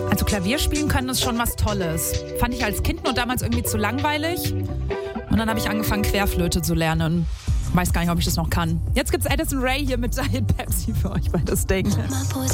Also Klavier spielen können ist schon was Tolles. Fand ich als Kind nur damals irgendwie zu langweilig. Und dann habe ich angefangen, Querflöte zu lernen. Weiß gar nicht, ob ich das noch kann. Jetzt gibt's Addison Rae hier mit Diet Pepsi für euch bei das Ding.